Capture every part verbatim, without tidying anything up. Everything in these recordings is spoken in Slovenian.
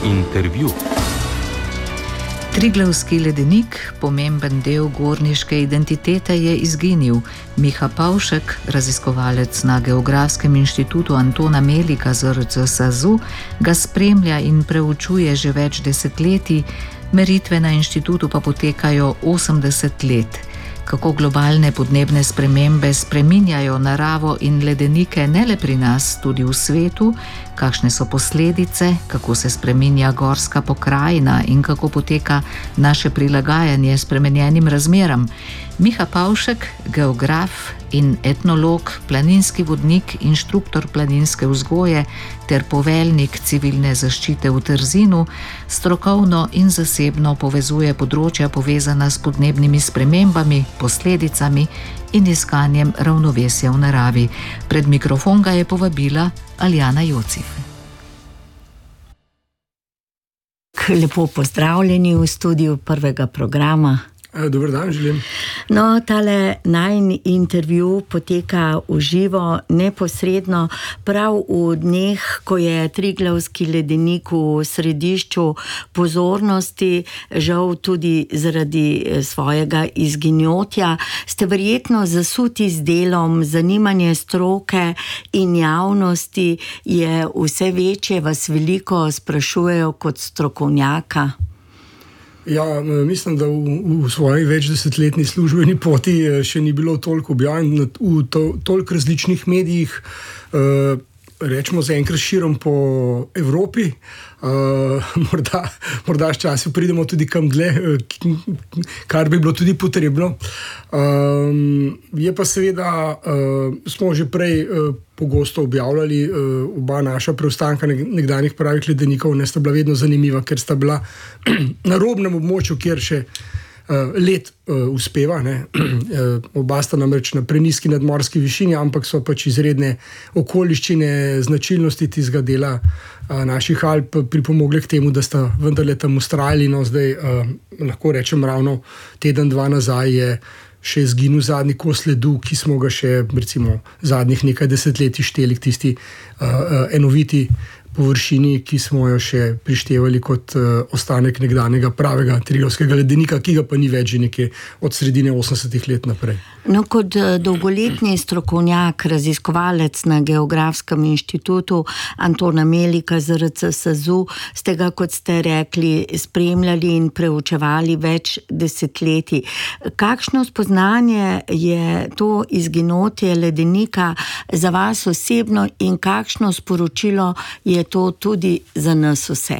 Intervju. Triglavski ledenik, pomemben del gorniške identitete, je izginil. Miha Pavšek, raziskovalec na Geografskem inštitutu Antona Melika Z R C SAZU, ga spremlja in preučuje že več desetletij, meritve na inštitutu pa potekajo osemdeset let. Kako globalne podnebne spremembe spreminjajo naravo in ledenike ne le pri nas, tudi v svetu, kakšne so posledice, kako se spreminja gorska pokrajina in kako poteka naše prilagajanje spremenjenim razmeram. Miha Pavšek, geograf in etnolog, planinski vodnik, inštruktor planinske vzgoje ter poveljnik civilne zaščite v Trzinu, strokovno in zasebno povezuje področja povezana s podnebnimi spremembami, posledicami in iskanjem ravnovesja v naravi. Pred mikrofon ga je povabila Aljana Jocif. Lepo pozdravljeni v studiu prvega programa. Dober dan, želim. No, tale najin intervju poteka v živo, neposredno, prav v dneh, ko je Triglavski ledenik v središču pozornosti, žal tudi zaradi svojega izginotja. Ste verjetno zasuti z delom, zanimanje stroke in javnosti je vse večje, vas veliko sprašujejo kot strokovnjaka. Ja, mislim, da v, v svoji več desetletni službeni poti še ni bilo toliko objavljeno v to, toliko različnih medijih, uh, rečemo zaenkrat širom po Evropi. Uh, morda, morda včasih pridemo tudi kam dlje, kar bi bilo tudi potrebno. Um, je pa seveda, uh, smo že prej uh, pogosto objavljali uh, oba naša preostanka nekdanjih pravih ledenikov, ne sta bila vedno zanimiva, ker sta bila na robnem območju, kjer še uh, let uh, uspeva. Ne? uh, oba sta namreč na prenizki nadmorski višini, ampak so pač izredne okoliščine, značilnosti tistega dela uh, naših Alp pripomogle k temu, da sta vendarle tam ustrajali. No, zdaj uh, lahko rečem ravno teden, dva nazaj je še zginil zadnji kos ledu, ki smo ga še recimo zadnjih nekaj desetletij šteli k tisti uh, uh, enoviti površini, ki smo jo še prištevali kot uh, ostanek nekdanjega pravega triglavskega ledenika, ki ga pa ni več že nekje od sredine osemdesetih let naprej. No, kot dolgoletni strokovnjak, raziskovalec na Geografskem inštitutu Antona Melika Z R C SAZU, ste ga, kot ste rekli, spremljali in preučevali več desetletij. Kakšno spoznanje je to izginotje ledenika za vas osebno in kakšno sporočilo je to tudi za nas vse?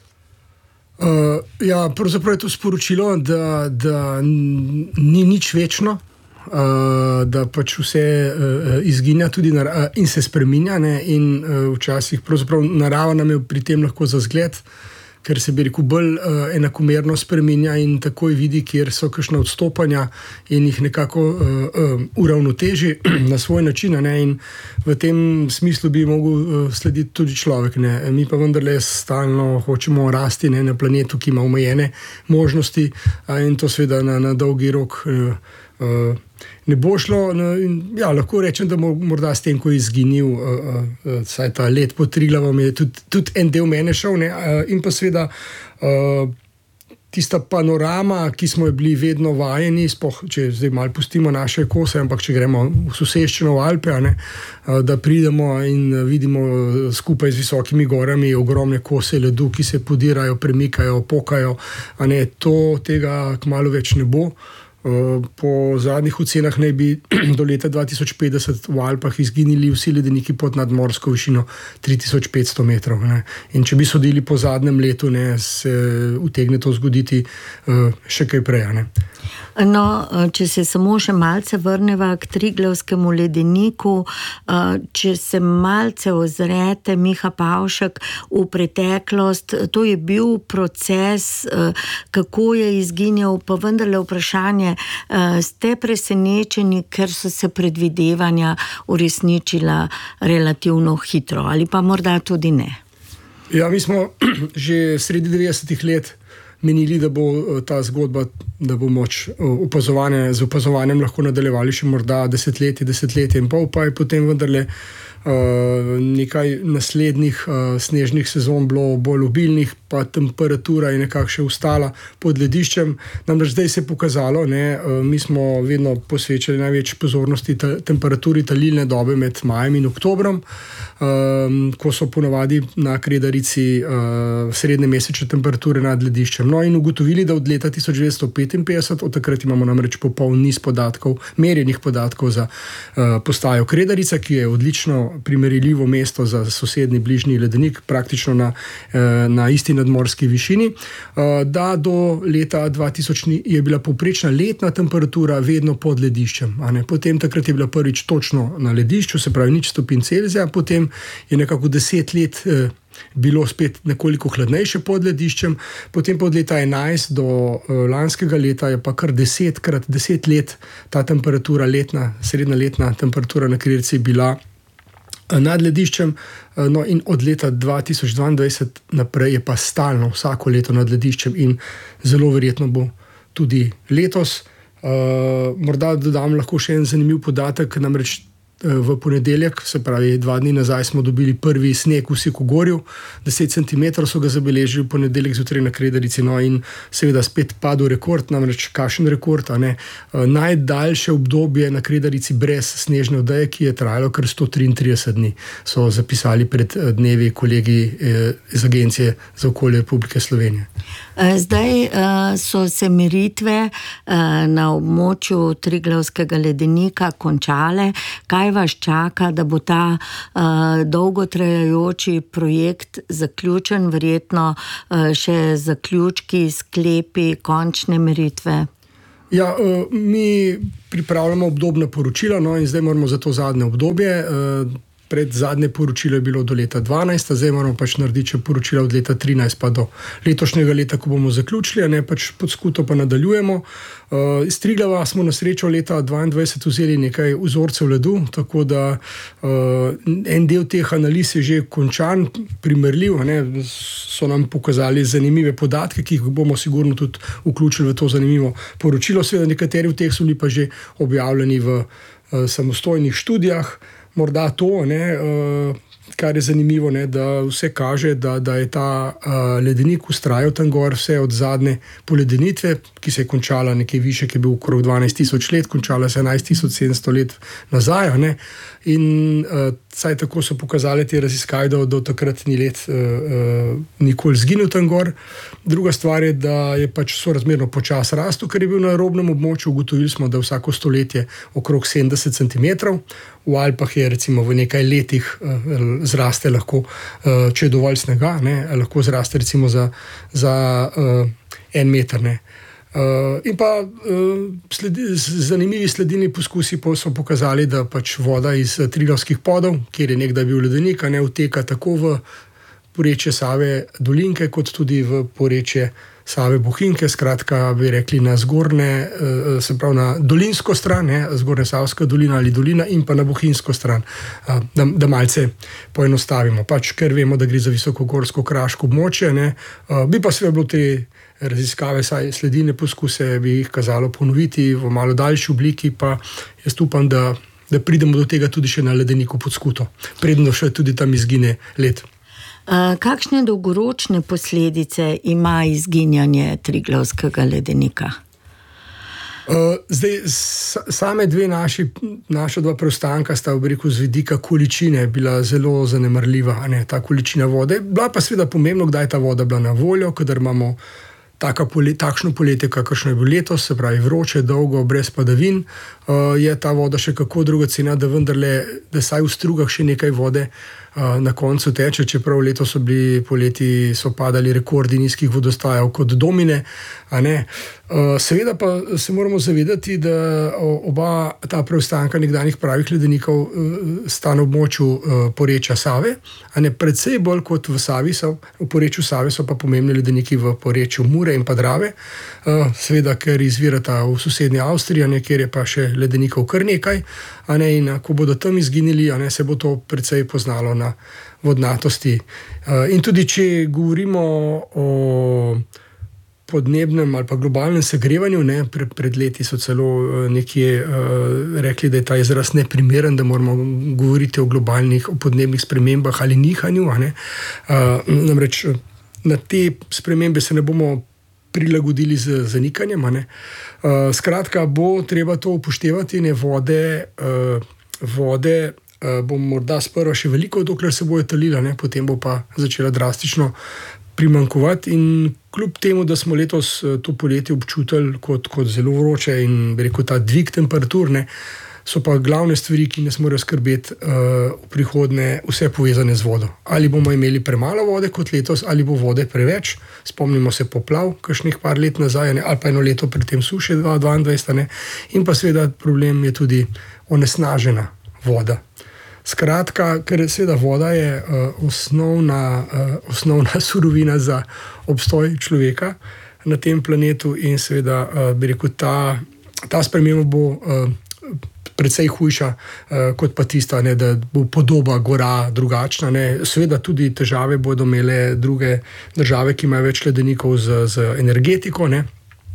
Uh, ja, pravzaprav je to sporočilo, da, da ni nič večno, uh, da pač vse uh, izginja tudi narava, in se spreminja, ne? In uh, včasih pravzaprav narava nam je pri tem lahko za zgled, ker se bi rekel bolj uh, enakomerno spreminja in takoj vidi, kjer so kakšna odstopanja in jih nekako uh, uh, uravnoteži na svoj način. Ne? In v tem smislu bi mogel uh, slediti tudi človek. Ne? Mi pa vendarle stalno hočemo rasti, ne? Na planetu, ki ima omejene možnosti, uh, in to seveda na, na dolgi rok uh, uh, ne bo šlo. No, in, ja, lahko rečem, da morda s tem, ko je izginil uh, uh, saj ta let pod Triglavom, je tudi, tudi en del mene šel, ne? Uh, in pa seveda uh, tista panorama, ki smo jo bili vedno vajeni, spoh, če zdaj malo pustimo naše kose, ampak če gremo v soseščino v Alpe, ne? Uh, da pridemo in vidimo skupaj z visokimi gorami ogromne kose ledu, ki se podirajo, premikajo, pokajo, a ne, to tega kmalu več ne bo. Po zadnjih ocenah naj bi do leta dva tisoč petdeset v Alpah izginili vsi ledeniki pod nadmorsko višino tri tisoč petsto metrov. Ne. In če bi sodili po zadnjem letu, ne, se utegne to zgoditi uh, še kaj prej. Ne. No, če se samo še malce vrneva k Triglavskemu ledeniku, če se malce ozrete, Miha Pavšek, v preteklost, to je bil proces, kako je izginjal, pa vendarle vprašanje, ste presenečeni, ker so se predvidevanja uresničila relativno hitro, ali pa morda tudi ne? Ja, mi smo že sredi devetdesetih let menili, da bo ta zgodba, da bo moč opazovanje, z opazovanjem lahko nadaljevali še morda desetletje, desetletje in pol, pa je potem vendarle nekaj naslednjih snežnih sezon bilo bolj obilnih, pa temperatura je nekako še ostala pod lediščem. Namreč zdaj se je pokazalo, ne, mi smo vedno posvečali največ pozornosti ta, temperaturi talilne dobe med majem in oktobrom, ko so ponavadi na Kredarici srednje mesečne temperature nad lediščem. No in ugotovili, da od leta tisoč devetsto petinpetdeset, od takrat imamo namreč popoln niz podatkov, merjenih podatkov za postajo Kredarica, ki je odlično primerljivo mesto za sosednji bližnji ledenik, praktično na, na isti nadmorski višini, da do leta dva tisoč je bila povprečna letna temperatura vedno pod lediščem. A ne? Potem takrat je bila prvič točno na ledišču, se pravi nič stopinj Celzija, potem je nekako deset let eh, bilo spet nekoliko hladnejše pod lediščem, potem pa od leta enajst do eh, lanskega leta je pa kar desetkrat, deset let ta temperatura letna, srednja letna temperatura na Kredarici bila nad lediščem, no in od leta dva tisoč dvaindvajset naprej je pa stalno vsako leto nad lediščem in zelo verjetno bo tudi letos. Uh, morda dodam lahko še en zanimiv podatek, namreč v ponedeljek, se pravi dva dni nazaj, smo dobili prvi sneg v Sikogorju, deset centimetrov so ga zabeležili v ponedeljek zjutraj na Kredarici, no in seveda spet padel rekord, namreč kakšen rekord, a ne, najdaljše obdobje na Kredarici brez snežne odeje, ki je trajalo kar sto triintrideset dni, so zapisali pred dnevi kolegi iz Agencije za okolje Republike Slovenije. Zdaj so se meritve na območju Triglavskega ledenika končale. Kaj vas čaka, da bo ta uh, dolgotrajajoči projekt zaključen, verjetno uh, še zaključki, sklepi, končne meritve? Ja, uh, mi pripravljamo obdobna poročila, no in zdaj moramo za to zadnje obdobje. Uh, Pred zadnje poročilo je bilo do leta dvanajst, zdaj moramo pač narediti poročila od leta trinajst pa do letošnjega leta, ko bomo zaključili, ne pač pod skuto pa nadaljujemo. Uh, iz Triglava smo na srečo leta dvaindvajset vzeli nekaj vzorcev ledu, tako da uh, en del teh analiz je že končan, primerljiv, ne, so nam pokazali zanimive podatke, ki jih bomo sigurno tudi vključili v to zanimivo poročilo. Seveda nekateri v teh so bili pa že objavljeni v uh, samostojnih študijah. Morda to, ne, kar je zanimivo, ne, da vse kaže, da, da je ta ledenik vztrajal tam gor vse od zadnje poledenitve, ki se je končala nekaj više, ki je bil okrog dvanajst tisoč let, končala se enajst tisoč sedemsto let nazaj. Ne, in saj tako so pokazali te raziskave, da do takrat ni let uh, uh, nikoli zginil tam gor. Druga stvar je, da je pač sorazmerno počas rastu, ker je bil na robnem območju. Ugotovili smo, da vsako stoletje okrog sedemdeset centimetrov, v Alpah je recimo v nekaj letih uh, zraste lahko, uh, če je dovolj snega, ne, lahko zraste recimo za, za uh, en meter. Ne. Uh, in pa uh, sledi, zanimivi sledilni poskusi so pokazali, da pač voda iz Triglavskih podov, kjer je nekdaj bil ledenik, ne uteka tako v porečje Save Dolinke, kot tudi v porečje Save Bohinjke, skratka bi rekli na zgornje, uh, se pravi na dolinsko stran, ne, zgornja Savska dolina ali dolina, in pa na bohinjsko stran, uh, da, da malce poenostavimo. Pač, ker vemo, da gre za visokogorsko kraško območje, ne, uh, bi pa seveda bilo te raziskave, saj sledilne poskuse bi jih kazalo ponoviti v malo daljši obliki, pa jaz upam, da, da pridemo do tega tudi še na ledeniku pod skuto, predno še tudi tam izgine led. Uh, kakšne dolgoročne posledice ima izginjanje Triglavskega ledenika? Uh, zdaj, same dve naši, naša dva preostanka sta, bi rekel, z vidika količine bila zelo zanemarljiva, ne, ta količina vode. Bila pa seveda pomembno, kdaj je ta voda bila na voljo, kadar imamo taka pole, takšno poletje, kakršno je bilo letos, se pravi vroče, dolgo, brez padavin, uh, je ta voda še kako dragocena, da vendarle, da saj v strugah še nekaj vode uh, na koncu teče, čeprav letos so bili poleti, so padali rekordi nizkih vodostajev kot domine, a ne. Uh, seveda pa se moramo zavedati, da oba ta preostanka nekdanjih pravih ledenikov uh, sta na območju uh, porečja Save, a ne, predvsej bolj kot v Savi, so, v porečju Save so pa pomembni ledeniki v porečju Mure in pa Drave, uh, seveda, ker izvirata v sosednji Avstriji, a ne, kjer je pa še ledenikov kar nekaj, a ne, in ko bodo tam izginili, a ne, se bo to predvsej poznalo na vodnatosti. Uh, in tudi, če govorimo o podnebnem ali pa globalnem segrevanju. Ne, pre, pred leti so celo nekje uh, rekli, da je ta izraz neprimeren, da moramo govoriti o globalnih, o podnebnih spremembah ali nihanju. Ne. Uh, namreč na te spremembe se ne bomo prilagodili z zanikanjem. Uh, skratka, bo treba to upoštevati, ne vode, uh, vode uh, bo morda sprva še veliko, dokler se bojo talila, ne, potem bo pa začela drastično primanjkovati. In kljub temu, da smo letos to poletje občutili kot, kot zelo vroče in bi rekel ta dvig temperatur, ne, so pa glavne stvari, ki nas morajo skrbeti uh, v prihodnje, vse povezane z vodo. Ali bomo imeli premalo vode kot letos, ali bo vode preveč. Spomnimo se poplav, kakšnih par let nazaj, ne, ali pa eno leto pred tem suše, dva tisoč dvaindvajset. Ne. In pa seveda problem je tudi onesnažena voda. Skratka, ker seveda voda je uh, osnovna, uh, osnovna surovina za obstoj človeka na tem planetu in seveda uh, bi rekel, ta, ta sprememba bo uh, precej hujša uh, kot pa tista, ne, da bo podoba gora drugačna. Ne. Seveda tudi težave bodo imele druge države, ki imajo več ledenikov z, z energetiko. Ne.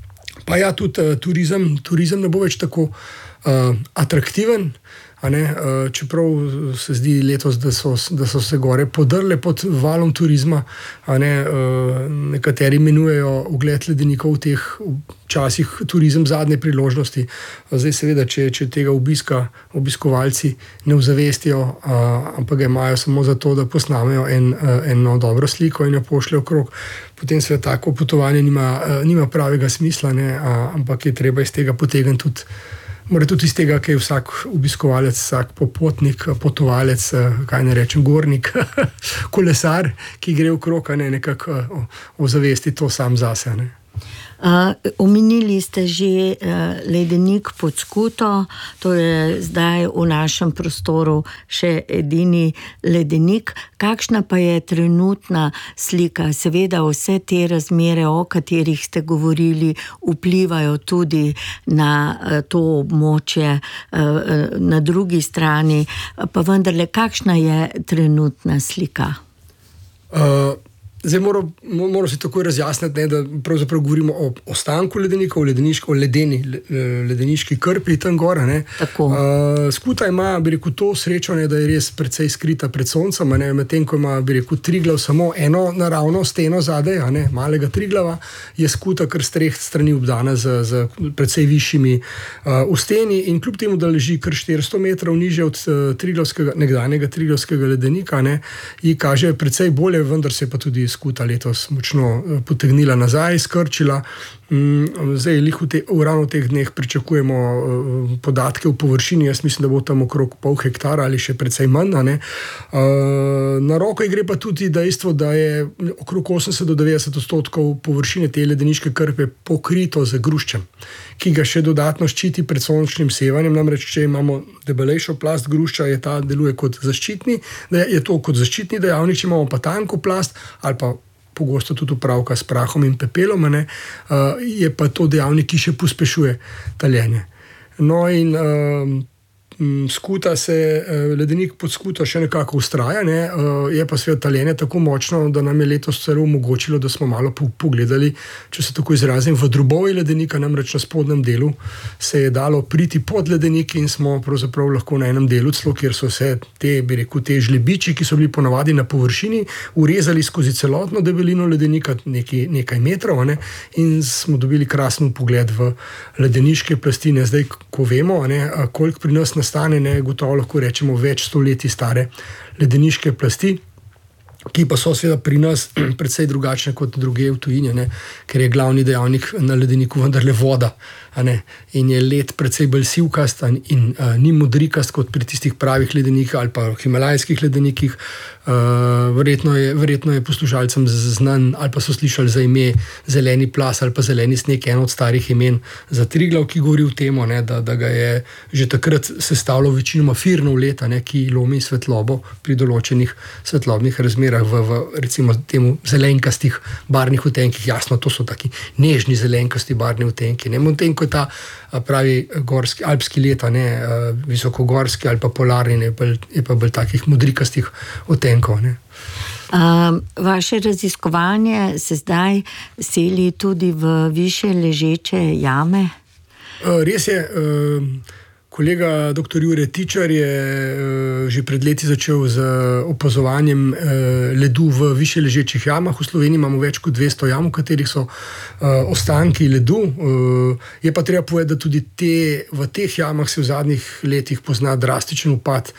Pa ja, tudi uh, turizem, turizem ne bo več tako uh, atraktiven. A ne, uh, čeprav se zdi letos, da so, da so se gore podrle pod valom turizma. A ne, uh, nekateri imenujejo ogled ledenikov v teh časih turizem zadnje priložnosti. Zdaj seveda, če, če tega obiska obiskovalci ne vzavestijo, uh, ampak ga imajo samo zato, da posnamejo en, uh, eno dobro sliko in jo pošljejo okrog, potem seveda tako potovanje nima, uh, nima pravega smisla, ne, uh, ampak je treba iz tega potegniti tudi Mora tudi iz tega, kaj je vsak obiskovalec, vsak popotnik, potovalec, kaj ne rečem, gornik, kolesar, ki gre v krog, ne, nekako ozavesti to sam zase. Ne. Uh, omenili ste že uh, ledenik pod Skuto, to je zdaj v našem prostoru še edini ledenik. Kakšna pa je trenutna slika? Seveda vse te razmere, o katerih ste govorili, vplivajo tudi na uh, to območje uh, na drugi strani, pa vendarle, kakšna je trenutna slika? Uh... Zdaj moramo mora se takoj razjasniti, ne, da pravzaprav govorimo o ostanku ledenikov, o ledeni, ledeniški krpi tam gora. Uh, Skuta ima, bi rekel, to srečo, ne, da je res precej skrita pred soncem, ne, medtem ko ima, bi rekel, Triglav samo eno naravno steno zadaj, a ne, malega Triglava, je Skuta kar s treh strani obdana z, z precej višjimi uh, usteni in kljub temu, da leži kar štiristo metrov niže od uh, triglavskega, nekdanjega Triglavskega ledenika, ne, ji kaže precej bolje, vendar se pa tudi Skuta letos močno potegnila nazaj, skrčila. Zdaj, lih v te, ravno v teh dneh pričakujemo podatke o površini. Jaz mislim, da bo tam okrog pol hektara ali še precej manj. Ne? Na roko gre pa tudi dejstvo, da je okrog osemdeset do devetdeset odstotkov površine te ledeniške krpe pokrito z gruščem, ki ga še dodatno ščiti pred sončnim sevanjem. Namreč, če imamo debelejšo plast grušča, je ta deluje kot zaščitni, da je to kot zaščitni dejavnik, če imamo pa tanko plast ali pa pogosto tudi upravka s prahom in pepelom, ne, uh, je pa to dejavnik, ki še pospešuje taljenje. No in uh, Skuta se, ledenik pod Skuto še nekako ustraja, ne, uh, je pa seveda taljenje tako močno, da nam je letos celo omogočilo, da smo malo pogledali, če se tako izrazim, v drobovi ledenika, namreč na spodnjem delu se je dalo priti pod ledenik in smo pravzaprav lahko na enem delu celo, kjer so se te, bi rekel, te žlebiči, ki so bili ponavadi na površini, urezali skozi celotno debelino ledenika nekaj, nekaj metrov, ne, in smo dobili krasen pogled v ledeniške plastine. Zdaj, ko vemo, ne, koliko pri nas stane, ne, gotovo lahko rečemo več stoletij stare ledeniške plasti, ki pa so seveda pri nas precej drugačne kot druge v tujini, ne, ker je glavni dejavnik na ledeniku vendarle voda, a ne, in je led precej bolj sivkast in, in a, ni modrikast kot pri tistih pravih ledenikih ali pa himalajskih ledenikih. Uh, verjetno, je, verjetno je poslušalcem znan ali pa so slišali za ime zeleni plas ali pa zeleni sneg, eno od starih imen za Triglav, ki govori o tem, da, da ga je že takrat sestavljal večinoma firnov led, ki lomi svetlobo pri določenih svetlobnih razmerah v, v recimo temu zelenkastih barvnih odtenkih. Jasno, to so taki nežni zelenkasti barvni odtenki. Medtem ko je ta pravi gorski, alpski led, ne, visokogorski ali pa polarni, je pa bolj takih modrikastih odtenkov. Ne. Um, vaše raziskovanje se zdaj seli tudi v više ležeče jame? Res je. Kolega doktor Jure Tičar je že pred leti začel z opazovanjem ledu v više ležečih jamah. V Sloveniji imamo več kot dvesto jam, v katerih so ostanki ledu. Je pa treba povedati, da tudi te, v teh jamah se v zadnjih letih pozna drastičen upad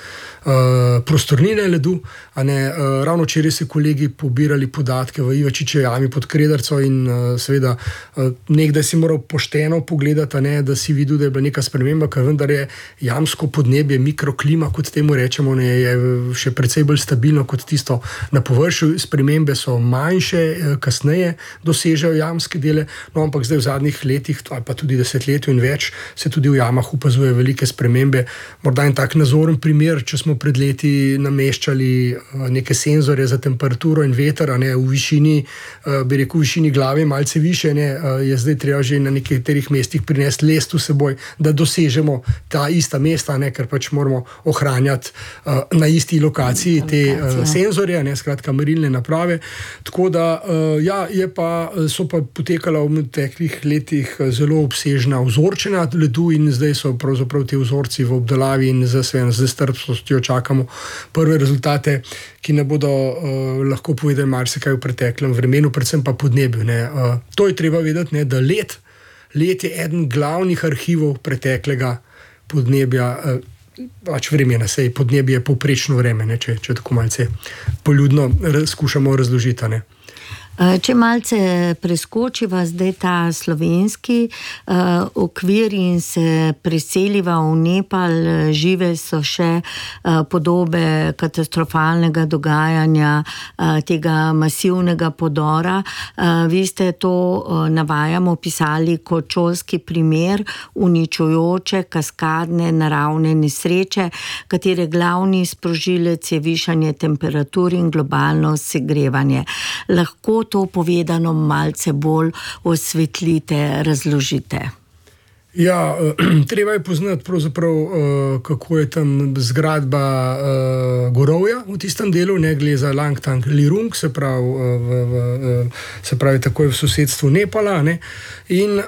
prostornine ledu. A ne, ravno včeraj so kolegi pobirali podatke v Ivačičevi jami pod Kredarco in seveda nekdaj si moral pošteno pogledati, a ne, da si videl, da je bila neka sprememba, ker vendar je jamsko podnebje, mikroklima, kot temu rečemo, ne, je še precej bolj stabilno kot tisto na površju. Spremembe so manjše, kasneje dosežejo jamske dele, no, ampak zdaj v zadnjih letih, ali pa tudi desetletju in več, se tudi v jamah opazuje velike spremembe. Morda en tak nazoren primer, če smo pred leti nameščali neke senzore za temperaturo in veter, ne, v višini, bi rekel, v višini glave, malce više, ne, je zdaj treba že na nekaterih mestih prinesti lest v seboj, da dosežemo ta ista mesta, ne, ker pač moramo ohranjati uh, na isti lokaciji te uh, senzorje, ne, skratka merilne naprave. Tako da, uh, ja, je pa, so pa potekala v teklih letih zelo obsežna vzorčenja ledu in zdaj so pravzaprav te vzorci v obdelavi in z strpnostjo čakamo prve rezultate, ki ne bodo uh, lahko povedali marsikaj v preteklem vremenu, predvsem pa podnebju. Ne. Uh, to je treba vedeti, ne, da let, let je eden glavnih arhivov preteklega podnebja, pač vremena, sej podnebje je povprečno vreme, ne, če, če tako malce poljudno raz, skušamo razložiti, ne. Če malce preskočiva zdaj ta slovenski uh, okvir in se preseliva v Nepal, žive so še uh, podobe katastrofalnega dogajanja, uh, tega masivnega podora. Uh, vi ste to uh, navajamo pisali kot šolski primer uničujoče kaskadne naravne nesreče, katere glavni sprožilec je višanje temperatur in globalno segrevanje. Lahko to povedano malce bolj osvetlite, razložite? Ja, treba je poznati pravzaprav, kako je tam zgradba gorovja v tistem delu, ne, gre za Langtang Lirung, se pravi, v, v, se pravi takoj v sosedstvu Nepala, ne, in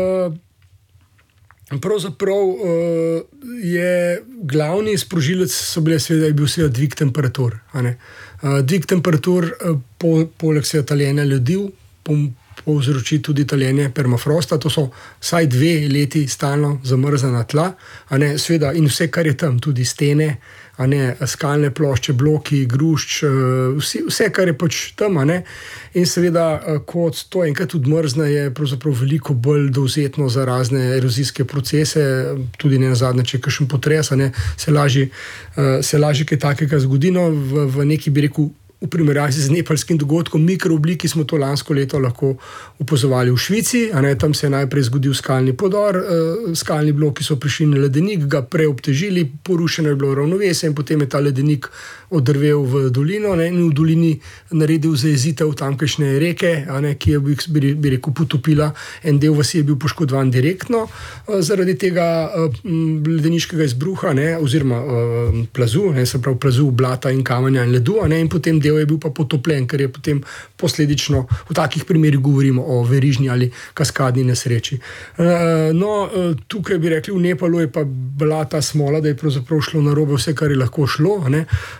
pravzaprav je glavni sprožilec so bile seveda, je bil seveda dvig temperatur, a ne. Dvig temperatur po, poleg seveda taljenja ledu povzroči tudi taljenje permafrosta, to so vsaj dve leti stalno zamrznjena tla, a ne, seveda in vse, kar je tam, tudi stene, a ne, skalne plošče, bloki, grušč, vsi, vse, kar je pač tam, a ne, in seveda, kot to enkrat odmrzne, je pravzaprav veliko bolj dovzetno za razne erozijske procese, tudi ne nazadnje, če je kakšen potres, a ne, se lažje, se lažje kaj takega zgodi, no, v, v neki, bi rekel, v primerjavi z nepalskim dogodkom, mikroobliki smo to lansko leto lahko opazovali v Švici, a ne, tam se je najprej zgodil skalni podor, eh, skalni bloki so prišli na ledenik, ga preobtežili, porušeno je bilo ravnovesje in potem je ta ledenik odrvel v dolino, ne, in v dolini naredil zajezitev tamkajšnje reke, a ne, ki je bi, bi rekel potopila, en del vasi je bil poškodovan direktno eh, zaradi tega eh, ledeniškega izbruha, ne, oziroma eh, plazu, ne, se pravi plazu, blata in kamenja in ledu, a ne, in potem del je bil pa potopljen, ker je potem posledično, v takih primerih govorimo o verižni ali kaskadni nesreči. No, tukaj bi rekli, v Nepalu je pa bila ta smola, da je pravzaprav šlo narobe vse, kar je lahko šlo, ne.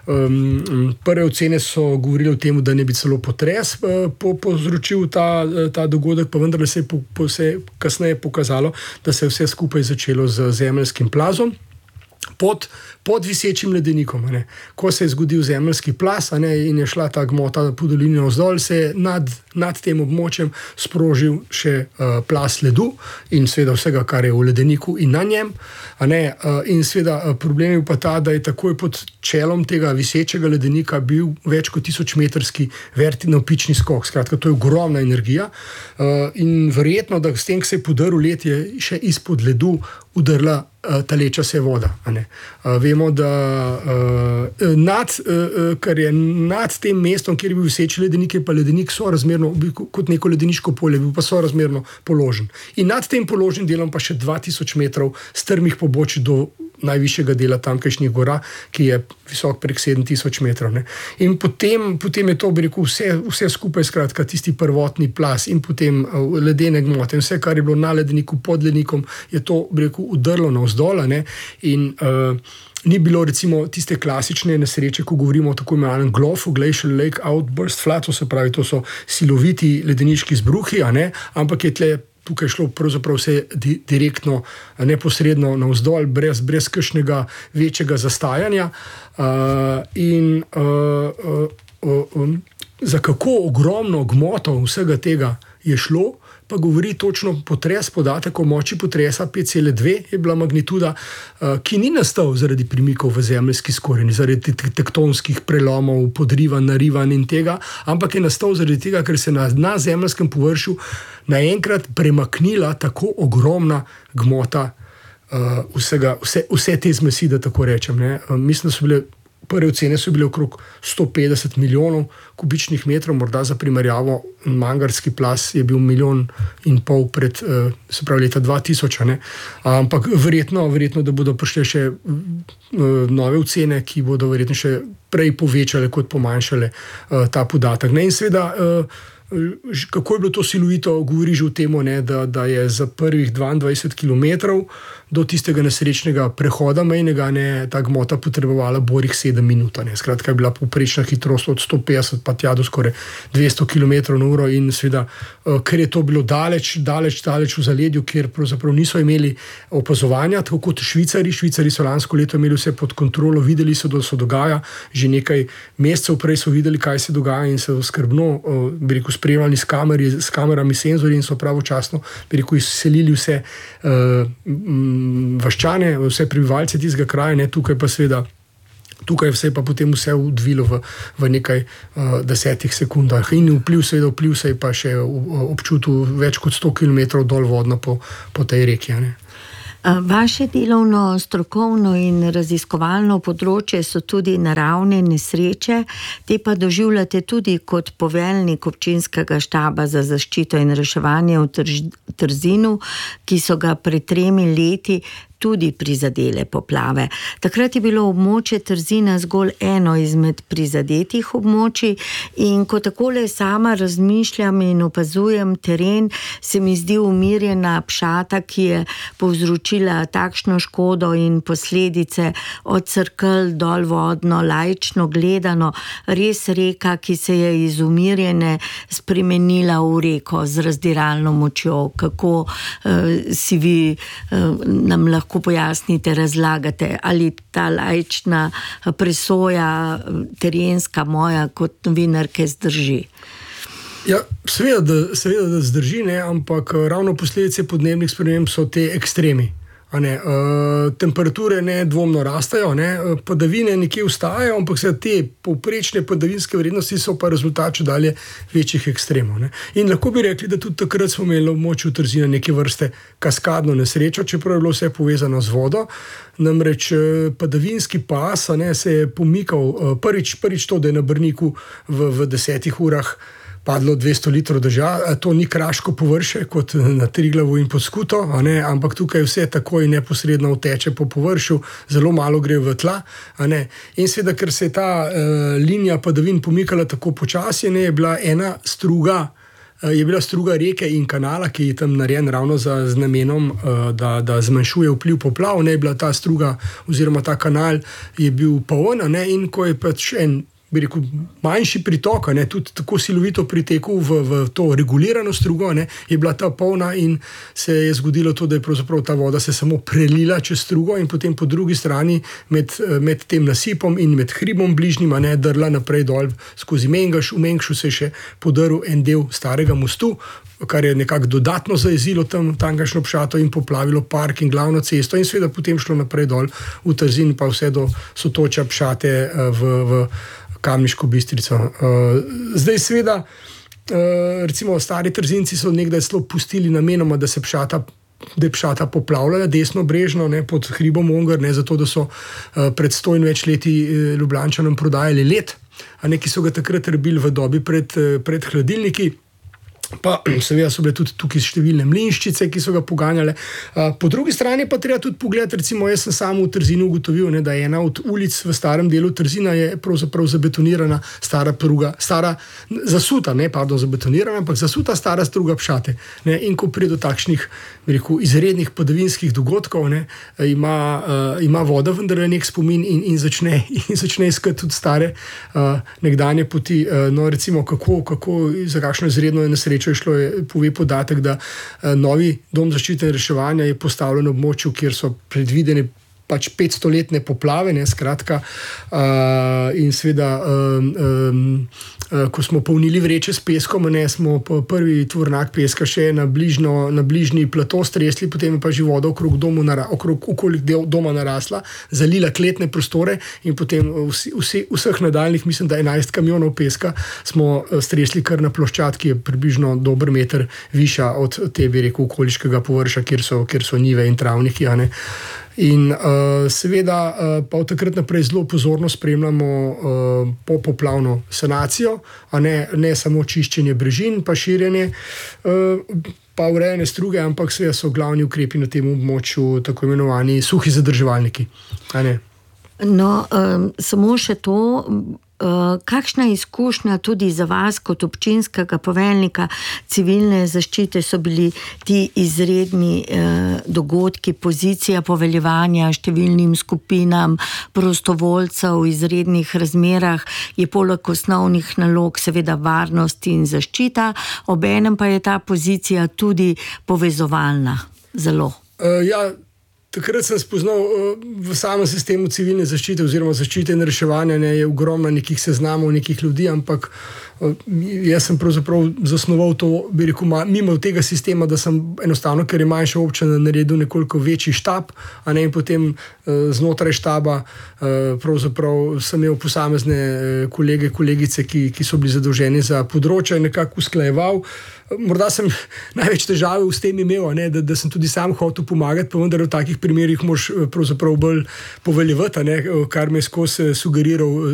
Prve ocene so govorili o tem, da ne bi celo potres povzročil ta, ta dogodek, pa vendar se je po, po se kasneje pokazalo, da se je vse skupaj začelo z zemeljskim plazom pod pod visečim ledenikom. Ne. Ko se je zgodil zemeljski plaz, a ne, in je šla ta gmota po dolini navzdol, se je nad, nad tem območjem sprožil še uh, plaz ledu in seveda vsega, kar je v ledeniku in na njem. A ne, uh, in seveda uh, problem je pa ta, da je takoj pod čelom tega visečega ledenika bil več kot tisočmetrski vertikalni skok. Skratka, to je ogromna energija uh, in verjetno, da s tem, ko se je podrl led, je še izpod ledu udrla uh, taleča se voda. A ne. Uh, vemo, da uh, nad, uh, kar je nad tem mestom, kjer je bil viseči ledenik, je pa ledenik sorazmerno sorazmerno, kot neko ledeniško polje, bil pa sorazmerno položen. In nad tem položnim delom pa še dva tisoč metrov strmih pobočij do najvišjega dela tamkajšnjih gora, ki je visok prek sedem tisoč metrov. Ne. In potem, potem je to, bi rekel, vse, vse skupaj, skratka, tisti prvotni plas in potem uh, ledene gmote in vse, kar je bilo na ledeniku, pod ledenikom, je to, bi rekel, udrlo navzdol, ne. In uh, ni bilo recimo tiste klasične nesreče, ko govorimo o tako imenovanem G L O F-u, Glacial Lake Outburst Flood, to se pravi, to so siloviti ledeniški izbruhi, a ne, ampak je tle tukaj šlo pravzaprav vse di, direktno, neposredno navzdol, brez, brez kakšnega večjega zastajanja. Uh, in uh, uh, uh, um, za kako ogromno gmoto vsega tega je šlo, pa govori točno potres, podatek o moči potresa pet cela dve je bila magnituda, ki ni nastal zaradi premikov v zemeljski skorjini, zaradi tektonskih prelomov, podrivanj, narivanj in tega, ampak je nastal zaradi tega, ker se na, na zemeljskem površju naenkrat premaknila tako ogromna gmota uh, vsega, vse, vse te zmesi, da tako rečem. Ne. Uh, mislim, da so bile prve ocene so bile okrog sto petdeset milijonov kubičnih metrov, morda za primerjavo, Mangarski plas je bil milijon in pol pred, se pravi, leta dva tisoč, ne? Ampak verjetno, verjetno, da bodo prišle še nove ocene, ki bodo verjetno še prej povečale kot pomanjšale ta podatek. Ne? In seveda, kako je bilo to silovito, govori že o tem, da, da je za prvih dvaindvajset kilometrov do tistega nesrečnega prehoda mejnega, ne, ta gmota potrebovala borih sedem minut. Ne. Skratka, je bila povprečna hitrost od sto petdeset pa tja do skoraj dvesto kilometrov na uro in seveda, ker je to bilo daleč, daleč, daleč v zaledju, kjer pravzaprav niso imeli opazovanja, tako kot Švicari. Švicari so lansko leto imeli vse pod kontrolo, videli so, da se dogaja, že nekaj mesecev prej so videli, kaj se dogaja in so skrbno, bi rekel, spremljali s, kameri, s kamerami, senzori in so pravočasno, bi rekel, izselili vse uh, vaščane, vse prebivalce tistega kraja, ne, tukaj pa seveda, tukaj vse pa potem vse odvilo v, v nekaj uh, desetih sekundah in vpliv, seveda vpliv se je pa še občutil več kot sto kilometrov dol vodno po, po tej reki, ne. Vaše delovno, strokovno in raziskovalno področje so tudi naravne nesreče, te pa doživljate tudi kot poveljnik občinskega štaba za zaščito in reševanje v Trž, Trzinu, ki so ga pred tremi leti tudi prizadele poplave. Takrat je bilo območje Trzina zgolj eno izmed prizadetih območij in ko takole sama razmišljam in opazujem teren, se mi zdi umirjena Pšata, ki je povzročila takšno škodo in posledice od Cerkelj dol vodno, laično gledano, res reka, ki se je iz umirjene spremenila v reko z razdiralno močjo. Kako uh, si vi uh, nam lahko lahko pojasnite, razlagate, ali ta laična presoja terenska moja kot novinarke zdrži? Ja, seveda, seveda da zdrži, ne, ampak ravno posledice podnebnih sprememb so te ekstremi. A ne, uh, temperature ne dvomno rastajo, ne, padavine nekje ustajajo, ampak se te povprečne padavinske vrednosti so pa rezultat čedalje večjih ekstremov. Ne. In lahko bi rekli, da tudi takrat smo imeli v območju Trzina neke vrste kaskadno nesrečo, čeprav je bilo vse povezano z vodo. Namreč padavinski pas ne, se je pomikal prvič, prvič to, da je na Brniku v, v desetih urah padlo dvesto litrov dežja, to ni kraško površje kot na Triglavu in pod Skuto, a ne, ampak tukaj vse takoj neposredno uteče po površju, zelo malo gre v tla. A ne. In seveda, ker se je ta uh, linija padavin pomikala tako počasi, ne, je bila ena struga, uh, je bila struga reke in kanala, ki je tam narejen ravno za, z namenom, uh, da, da zmanjšuje vpliv poplav, ne, je bila ta struga oziroma ta kanal je bil poln, a ne, in ko je pač en bi rekel, manjši pritok, ne, tudi tako silovito pritekel v, v to regulirano strugo, ne, je bila ta polna in se je zgodilo to, da je pravzaprav ta voda se samo prelila čez strugo in potem po drugi strani med, med tem nasipom in med hribom bližnjima ne, drla naprej dol skozi Mengš. V Mengšu se je še podrl en del starega mostu, kar je nekako dodatno zajezilo tam tamkajšnjo Pšato in poplavilo park in glavno cesto in seveda potem šlo naprej dol v Trzin pa vse do sotočja Pšate v, v Kamniško Bistrico. Zdaj seveda, recimo stari Trzinci so nekdaj celo pustili namenoma, da se Pšata, da je Pšata poplavljala desno brežno ne, pod hribom Onger, ne, zato da so pred sto in več leti Ljubljančanom prodajali led, a ne, ki so ga takrat rabili v dobi pred, pred hladilniki. Pa seveda so bile tudi tukaj številne mlinščice, ki so ga poganjale. Po drugi strani pa treba tudi pogledati, recimo jaz sem sam v Trzinu ugotovil, ne, da je ena od ulic v starem delu Trzina je pravzaprav zabetonirana stara pruga, stara zasuta, ne pardon zabetonirana, ampak zasuta stara struga Pšate. Ne, in ko pride do takšnih, bi rekel, izrednih padavinskih dogodkov, ne, ima, uh, ima voda vendar nek spomin in, in, začne, in začne iskati tudi stare uh, nekdanje poti. Uh, no, recimo, kako, kako za kakšno izredno je nesrečo je šlo, je, pove podatek, da uh, novi dom zaščite in reševanja je postavljen na območju, kjer so predvidene pač petstoletne poplave, ne, skratka, uh, in seveda, um, um, uh, ko smo polnili vreče s peskom, ne, smo prvi tvornak peska še na, bližno, na bližnji plato stresli, potem je pa že voda okrog, domu nara, okrog okolik del doma narasla, zalila kletne prostore in potem vsi, vsi, vseh nadaljnih, mislim, da enajst kamionov peska smo stresli kar na ploščad, ki je približno dober meter višja od te, bi rekel, okoliškega površa, kjer so, kjer so njive in travniki, a ne. In uh, seveda uh, pa od takrat naprej zelo pozorno spremljamo uh, popoplavno sanacijo, a ne, ne samo čiščenje brežin, pa širjenje, uh, pa urejene struge, ampak seveda so glavni ukrepi na tem območju tako imenovani suhi zadrževalniki. A ne. No, um, samo še to, uh, kakšna izkušnja tudi za vas kot občinskega poveljnika civilne zaščite so bili ti izredni uh, dogodki, pozicija poveljevanja številnim skupinam prostovoljcev v izrednih razmerah, je poleg osnovnih nalog seveda varnost in zaščita, obenem pa je ta pozicija tudi povezovalna zelo. Uh, ja, Takrat sem spoznal v samem sistemu civilne zaščite oziroma zaščite in reševanja, ne, je ogromno nekih seznamov, nekih ljudi, ampak jaz sem pravzaprav zasnoval to, bi rekel, mimo tega sistema, da sem enostavno, ker je manjša občina, naredil nekoliko večji štab, a ne, in potem znotraj štaba pravzaprav sem imel posamezne kolege, kolegice, ki, ki so bili zadolženi za področje in nekako usklajeval. Morda sem največ težave s tem imel, ne, da, da sem tudi sam hotel pomagati, pa vendar v takih primerih moraš pravzaprav bolj poveljevati, ne, kar me je skozi sugeriral